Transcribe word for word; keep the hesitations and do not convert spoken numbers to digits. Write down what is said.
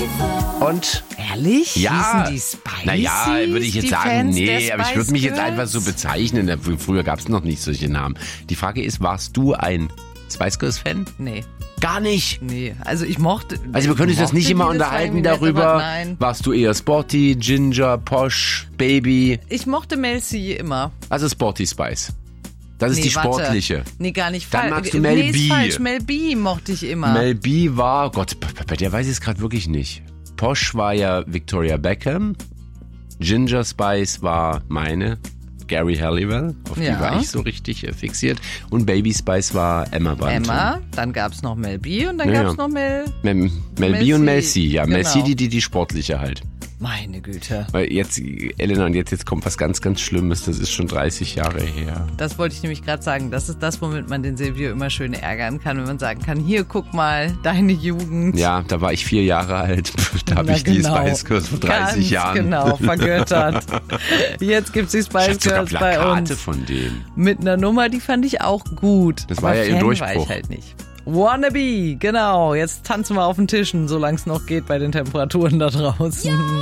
Und Ehrlich? ja, Hießen die Spicy? naja, würde ich jetzt die sagen, Fans nee, der aber ich würde Spice mich jetzt Girls? einfach so bezeichnen. Früher gab es noch nicht solche Namen. Die Frage ist, warst du ein Spice Girls Fan? Nee, Gar nicht. nee. Also ich mochte... Also wir können uns das mochte nicht immer die, das war unterhalten irgendwie nett, darüber. aber Nein. Warst du eher Sporty, Ginger, Posh, Baby? Ich mochte Mel C immer. Also Sporty Spice. Das ist Nee, die warte. sportliche. Nee, gar nicht Dann falsch. magst du Mel nee, ist B. falsch. Mel B mochte ich immer. Mel B war, Gott, bei der weiß ich es gerade wirklich nicht. Posh war ja Victoria Beckham. Ginger Spice war meine, Gary Halliwell. Auf die Ja. war ich so richtig äh, fixiert. Und Baby Spice war Emma Bunton. Emma, dann gab's noch Mel B und dann Ja, gab's ja. noch Mel... Mel, Mel, Mel B und C. Mel C. Ja, Mel Genau. C, die, die, die sportliche halt. Meine Güte. Weil jetzt, Elena, und jetzt, jetzt kommt was ganz, ganz Schlimmes. Das ist schon dreißig Jahre her. Das wollte ich nämlich gerade sagen. Das ist das, womit man den Silvio immer schön ärgern kann, wenn man sagen kann, hier, guck mal, deine Jugend. Ja, da war ich vier Jahre alt. Da habe Na ich die genau. Spice Girls vor dreißig Ganz Jahren. genau, vergöttert. Jetzt gibt's die Ich Spice hatte sogar Girls bei Plakate uns. von denen. Mit einer Nummer, die fand ich auch gut. Das Aber war ja ihr Fan Durchbruch. war ich halt nicht. Wannabe, genau. Jetzt tanzen wir auf den Tischen, solange es noch geht bei den Temperaturen da draußen. Ja.